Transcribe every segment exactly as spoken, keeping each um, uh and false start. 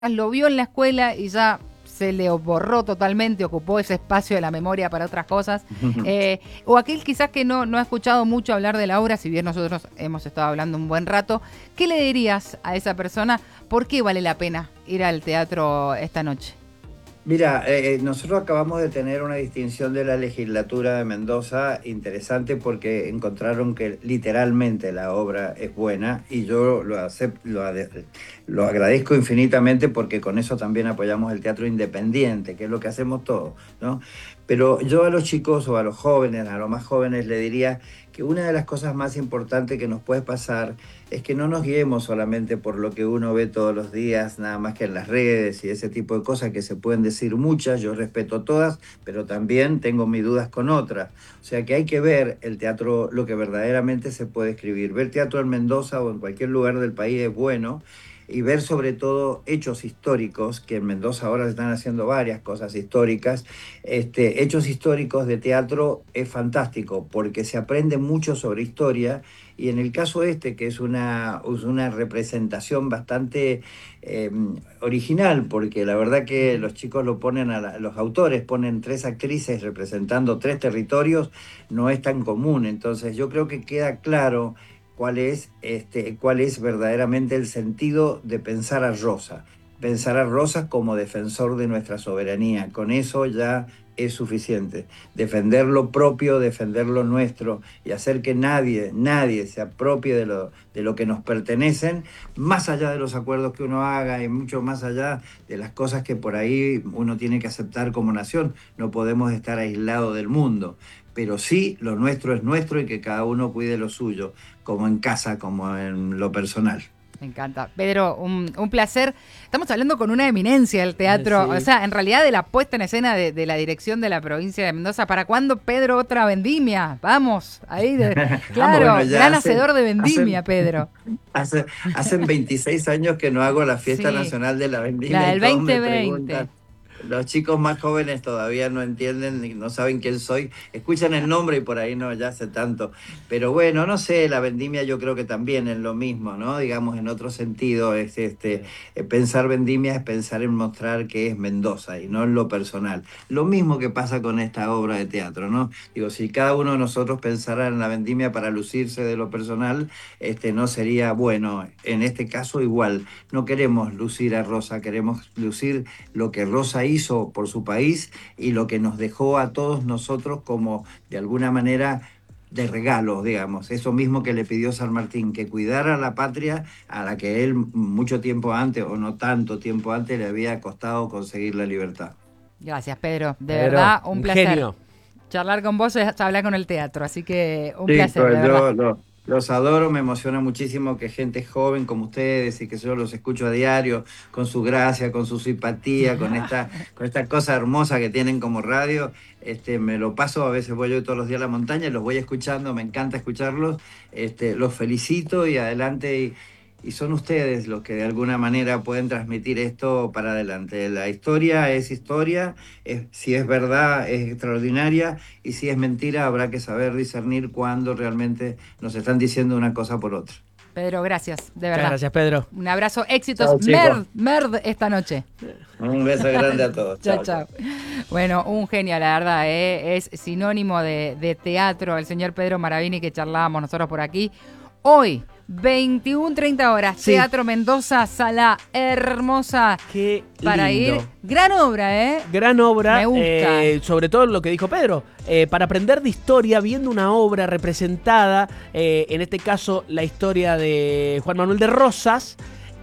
lo vio en la escuela y ya se le borró totalmente, ocupó ese espacio de la memoria para otras cosas, eh, o aquel quizás que no, no ha escuchado mucho hablar de la obra, si bien nosotros hemos estado hablando un buen rato, ¿qué le dirías a esa persona? ¿Por qué vale la pena ir al teatro esta noche? Mira, eh, nosotros acabamos de tener una distinción de la legislatura de Mendoza interesante porque encontraron que literalmente la obra es buena y yo lo, acep- lo, ade- lo agradezco infinitamente porque con eso también apoyamos el teatro independiente, que es lo que hacemos todos, ¿no? Pero yo a los chicos o a los jóvenes, a los más jóvenes, le diría que una de las cosas más importantes que nos puede pasar es que no nos guiemos solamente por lo que uno ve todos los días, nada más que en las redes y ese tipo de cosas que se pueden decir muchas, yo respeto todas, pero también tengo mis dudas con otras. O sea que hay que ver el teatro, lo que verdaderamente se puede escribir. Ver teatro en Mendoza o en cualquier lugar del país es bueno, y ver sobre todo hechos históricos, que en Mendoza ahora se están haciendo varias cosas históricas, este, hechos históricos de teatro es fantástico, porque se aprende mucho sobre historia, y en el caso este, que es una, es una representación bastante eh, original, porque la verdad que los chicos lo ponen, a la, los autores ponen tres actrices representando tres territorios, no es tan común, entonces yo creo que queda claro cuál es, este, cuál es verdaderamente el sentido de pensar a Rosa. Pensar a Rosa como defensor de nuestra soberanía. Con eso ya es suficiente. Defender lo propio, defender lo nuestro y hacer que nadie, nadie se apropie de lo, de lo que nos pertenecen, más allá de los acuerdos que uno haga y mucho más allá de las cosas que por ahí uno tiene que aceptar como nación. No podemos estar aislados del mundo, pero sí lo nuestro es nuestro y que cada uno cuide lo suyo, como en casa, como en lo personal. Me encanta. Pedro, un, un placer. Estamos hablando con una eminencia del teatro, Sí. o sea, en realidad de la puesta en escena de, de la dirección de la provincia de Mendoza. ¿Para cuándo, Pedro, otra vendimia? Vamos, ahí, de, claro, Ah, bueno, ya gran hace, hacedor de vendimia, hace, Pedro. hace, hacen veintiséis años que no hago la fiesta Sí, nacional de la la vendimia del y todos me veinte veinte. preguntan. Los chicos más jóvenes todavía no entienden y no saben quién soy. Escuchan el nombre y por ahí no, ya hace tanto. Pero bueno, no sé, la vendimia yo creo que también es lo mismo, ¿no? Digamos, en otro sentido, es este, eh, pensar vendimia es pensar en mostrar que es Mendoza y no en lo personal. Lo mismo que pasa con esta obra de teatro, ¿no? Digo, si cada uno de nosotros pensara en la vendimia para lucirse de lo personal, este, no sería bueno. En este caso igual, no queremos lucir a Rosa, queremos lucir lo que Rosa hizo por su país y lo que nos dejó a todos nosotros como, de alguna manera, de regalos, digamos. Eso mismo que le pidió San Martín, que cuidara la patria a la que él mucho tiempo antes, o no tanto tiempo antes, le había costado conseguir la libertad. Gracias, Pedro. De Pedro, verdad, un, un placer. genio. Charlar con vos es hablar con el teatro, así que un Sí, placer, pues de verdad. yo lo- los adoro, me emociona muchísimo que gente joven como ustedes y que yo los escucho a diario con su gracia, con su simpatía, con esta, con esta cosa hermosa que tienen como radio. Este, me lo paso, a veces voy yo todos los días a la montaña y los voy escuchando, me encanta escucharlos. Este, los felicito y adelante. Y, y son ustedes los que de alguna manera pueden transmitir esto para adelante. La historia es historia, es, si es verdad es extraordinaria, y si es mentira habrá que saber discernir cuándo realmente nos están diciendo una cosa por otra. Pedro, gracias, de Muchas verdad. gracias, Pedro. Un abrazo, éxitos. Chao, chicos. Merd, merd esta noche. Un beso grande a todos. Chao, chao. Bueno, un genio, la verdad, ¿eh? Es sinónimo de, de teatro el señor Pedro Maravini que charlábamos nosotros por aquí. Hoy, veintiuno treinta horas, Sí. Teatro Mendoza, sala hermosa. Qué Para lindo. ir. Gran obra, ¿eh? Gran obra, Me gusta. eh, sobre todo lo que dijo Pedro, eh, para aprender de historia, viendo una obra representada, eh, en este caso la historia de Juan Manuel de Rosas.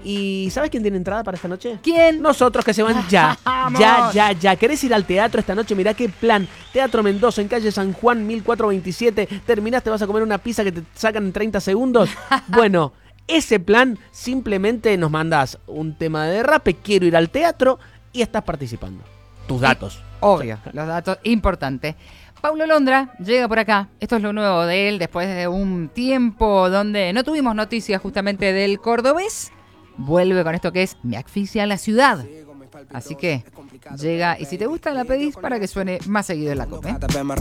¿Y sabes quién tiene entrada para esta noche? ¿Quién? Nosotros, que se van ya, ¡Vamos! ya, ya, ya. ¿Querés ir al teatro esta noche? Mirá qué plan. Teatro Mendoza, en calle San Juan, mil cuatrocientos veintisiete. Terminaste, vas a comer una pizza que te sacan en treinta segundos. Bueno, ese plan, simplemente nos mandás un tema de derrape, quiero ir al teatro, y estás participando. Tus datos. Obvio, los datos importantes. Paulo Londra llega por acá. Esto es lo nuevo de él después de un tiempo donde no tuvimos noticias justamente del cordobés. Vuelve con esto que es Me asfixia la ciudad. Así que llega, y si te gusta la pedís para que suene más seguido en la copa, ¿eh?